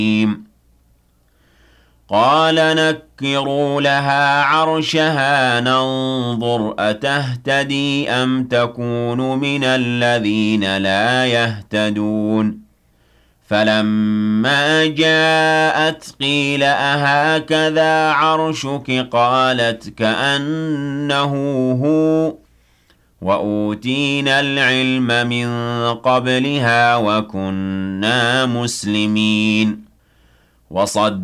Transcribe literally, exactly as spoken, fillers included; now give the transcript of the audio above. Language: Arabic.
قال نكروا لها عرشها ننظر أتهتدي أم تكون من الذين لا يهتدون فلما جاءت قيل أهكذا عرشك قالت كأنه هو وأوتينا العلم من قبلها وكنا مسلمين وصد